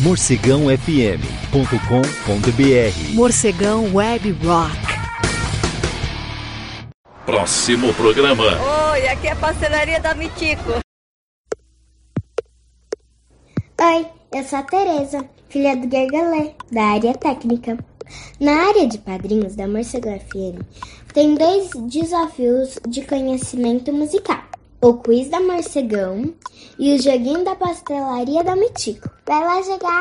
morcegãofm.com.br. Morcegão Web Rock. Próximo programa. Oi, aqui é a pastelaria da Mitico. Oi, eu sou a Tereza, filha do Gergalé, da área técnica. Na área de padrinhos da Morcegão FM, tem 2 desafios de conhecimento musical. O quiz da Morcegão e o joguinho da pastelaria da Mitico. Vai lá jogar!